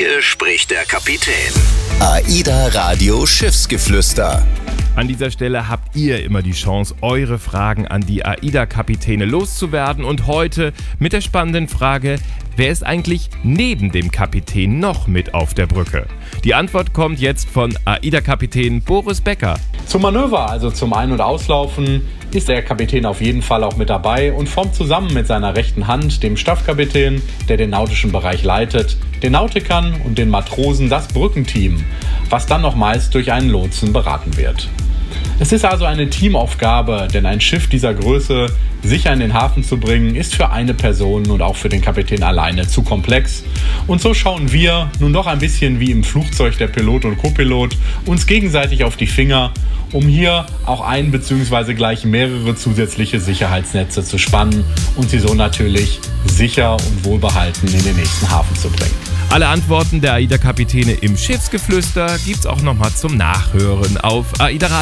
Hier spricht der Kapitän. AIDA Radio Schiffsgeflüster. An dieser Stelle habt ihr immer die Chance, eure Fragen an die AIDA-Kapitäne loszuwerden. Und heute mit der spannenden Frage: Wer ist eigentlich neben dem Kapitän noch mit auf der Brücke? Die Antwort kommt jetzt von AIDA-Kapitän Boris Becker. Zum Manöver, also zum Ein- und Auslaufen, ist der Kapitän auf jeden Fall auch mit dabei und formt zusammen mit seiner rechten Hand, dem Staffkapitän, der den nautischen Bereich leitet, den Nautikern und den Matrosen das Brückenteam, was dann noch meist durch einen Lotsen beraten wird. Es ist also eine Teamaufgabe, denn ein Schiff dieser Größe sicher in den Hafen zu bringen, ist für eine Person und auch für den Kapitän alleine zu komplex. Und so schauen wir, nun doch ein bisschen wie im Flugzeug der Pilot und Copilot, uns gegenseitig auf die Finger, um hier auch ein bzw. gleich mehrere zusätzliche Sicherheitsnetze zu spannen und sie so natürlich sicher und wohlbehalten in den nächsten Hafen zu bringen. Alle Antworten der AIDA-Kapitäne im Schiffsgeflüster gibt's auch nochmal zum Nachhören auf AIDA Radio.